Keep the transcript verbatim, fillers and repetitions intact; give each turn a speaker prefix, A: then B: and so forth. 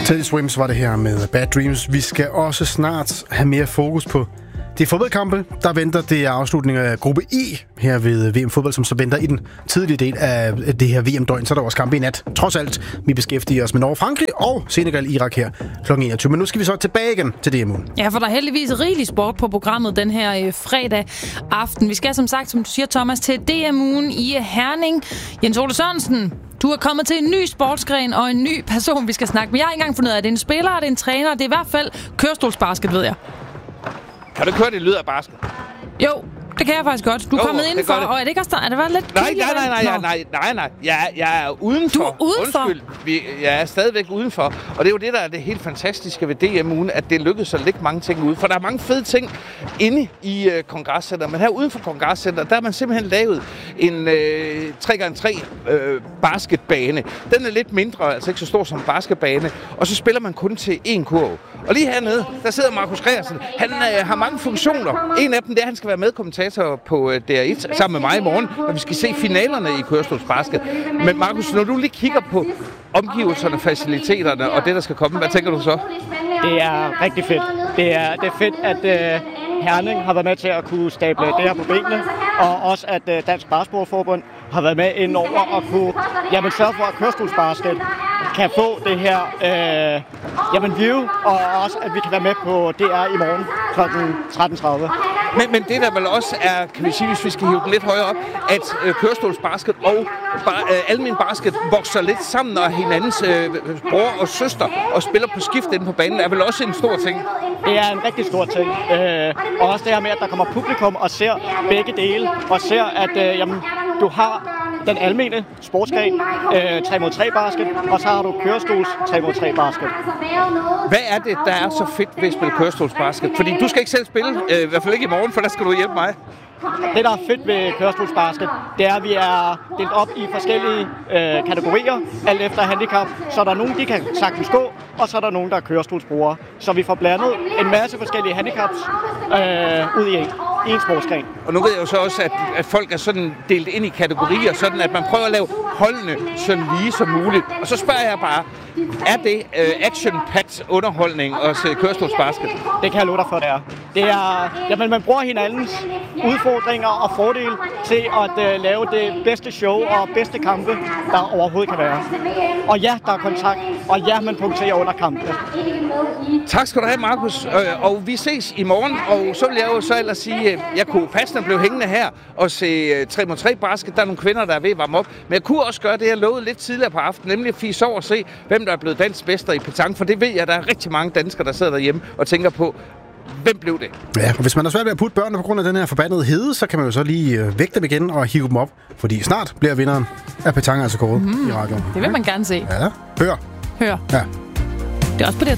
A: Teddy Swims var det her med Bad Dreams. Vi skal også snart have mere fokus på de fodboldkampe, der venter. Det er afslutningen af gruppe I her ved V M-fodbold, som så venter i den tidlige del af det her V M-døgn. Så er der også kampe i nat. Trods alt, vi beskæftiger os med Norge, Frankrig og Senegal-Irak her klokken enogtyve. Men nu skal vi så tilbage igen til D M U'en.
B: Ja, for der er heldigvis rigelig sport på programmet den her øh, fredag aften. Vi skal som sagt, som du siger, Thomas, til D M U'en i Herning. Jens Ole Sørensen, du er kommet til en ny sportsgren og en ny person, vi skal snakke med. Jeg har ikke engang fundet ud af, at det er en spiller, det er en træner, det er i hvert fald kørestolsbasket, ved jeg.
C: Kan du køre det lyd af basket?
B: Jo, det kan jeg faktisk godt. Du er
C: jo,
B: kommet indenfor, og er det ikke også der? Er det været lidt
C: nej, nej, nej, nej, nej, nej, nej, nej. Jeg, jeg er udenfor.
B: Du er udenfor?
C: Undskyld, vi, jeg er stadigvæk udenfor. Og det er jo det, der er det helt fantastiske ved D M U'en, at det lykkedes at lægge mange ting ud. For der er mange fede ting inde i uh, kongresscenteret. Men her uden for kongresscenteret, der har man simpelthen lavet en øh, tre gange tre øh, basketbane. Den er lidt mindre, altså ikke så stor som en basketbane. Og så spiller man kun til én kurv. Og lige hernede, der sidder Markus Gregersen. Han øh, har mange funktioner. En af dem, det er, at han skal være medkommentator på øh, D R et sammen med mig i morgen, når vi skal se finalerne i kørestolsbasket. Men Markus, når du lige kigger på omgivelserne, faciliteterne og det, der skal komme, hvad tænker du så?
D: Det er rigtig fedt. Det er, det er fedt, at øh, Herning har været med til at kunne stable det her på benene, og også at øh, Dansk Basketballforbund har været med ind over at kunne jamen, sørge for, at kørestolsbasket kan få det her øh, jamen, view, og også at vi kan være med på D R i morgen klokken tretten tredive.
C: Men, men det der vel også er, kan vi sige, hvis vi skal hive den lidt højere op, at øh, kørestolsbasket og bar, øh, almen basket vokser lidt sammen, og hinandens øh, bror og søster og spiller på skift inde på banen, er vel også en stor ting?
D: Det er en rigtig stor ting. Øh, og også det her med, at der kommer publikum og ser begge dele, og ser, at øh, jamen, du har den almene sportsgren, øh, tre mod tre basket, og så har du kørestols tre mod tre basket.
C: Hvad er det, der er så fedt ved at spille kørestolsbasket? Fordi du skal ikke selv spille, øh, i hvert fald ikke i morgen, for der skal du hjælpe mig.
D: Det, der er fedt ved kørestolsbasket, det er, at vi er delt op i forskellige øh, kategorier, alt efter handicap. Så er der nogen, de kan sagtens gå, og så er der nogen, der er kørestolsbrugere. Så vi får blandet en masse forskellige handicaps øh, ud i en, i en sportsgren. Og
C: nu ved jeg jo så også, at, at folk er sådan delt ind i kategorier, sådan at man prøver at lave holdene så lige som muligt. Og så spørger jeg bare, er det øh, action-packed underholdning at se kørestolsbasket?
D: Det kan jeg love dig for, det er. Det er, jamen, man bruger hinandens udfordringer og fordele til at øh, lave det bedste show og bedste kampe, der overhovedet kan være. Og ja, der er kontakt, og ja, man punkterer under kampene.
C: Tak skal du have, Markus. Og vi ses i morgen, og så vil jeg jo så ellers sige, at jeg kunne passende blive hængende her og se tre mod tre basket. Der er nogle kvinder, der er ved at varme op. Men jeg kunne også gøre det, jeg lovede lidt tidligere på aftenen, nemlig at fise over og se, hvem der er blevet dansk mester i petanque. For det ved jeg, at der er rigtig mange danskere, der sidder derhjemme og tænker på, hvem blev det?
A: Ja, og hvis man er svært ved at putte børnene på grund af den her forbandede hede, så kan man jo så lige øh, vække dem igen og hive dem op. Fordi snart bliver vinderen af petanque altså kåret mm. i radioen.
B: Det vil man gerne se.
A: Ja, hør.
B: Hør.
A: Ja.
B: Det er også på det